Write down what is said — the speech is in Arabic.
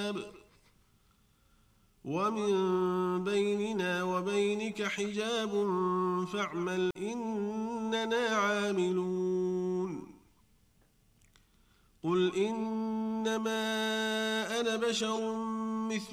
حجاب ومن بيننا وبينك حجاب فاعمل إننا عاملون قل إنما أنا بشر